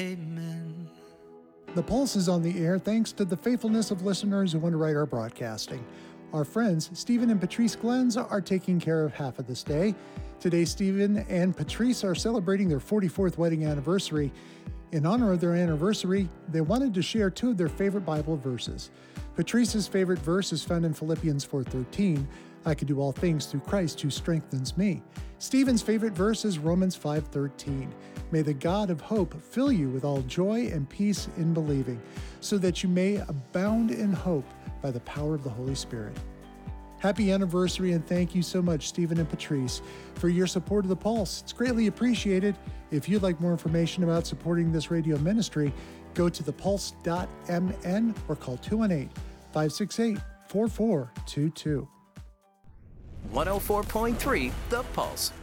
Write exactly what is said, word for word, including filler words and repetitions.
Amen. The Pulse is on the air thanks to the faithfulness of listeners who underwrite our broadcasting. Our friends, Stephen and Patrice Glenns, are taking care of half of this day. Today, Stephen and Patrice are celebrating their forty-fourth wedding anniversary. In honor of their anniversary, they wanted to share two of their favorite Bible verses. Patrice's favorite verse is found in Philippians four thirteen, I can do all things through Christ who strengthens me. Stephen's favorite verse is Romans five thirteen, may the God of hope fill you with all joy and peace in believing, so that you may abound in hope by the power of the Holy Spirit. Happy anniversary, and thank you so much, Stephen and Patrice, for your support of The Pulse. It's greatly appreciated. If you'd like more information about supporting this radio ministry, go to the pulse dot m n or call two one eight, five six eight, four four two two. one oh four point three The Pulse.